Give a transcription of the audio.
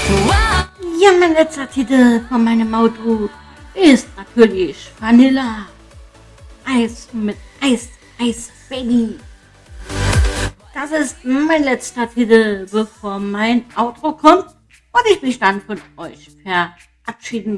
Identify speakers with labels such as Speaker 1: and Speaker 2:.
Speaker 1: Ja, mein letzter Titel von meinem Auto ist natürlich Vanilla. Eis mit Eis, Eis Baby. Das ist mein letzter Titel, bevor mein Outro kommt und ich mich dann von euch verabschieden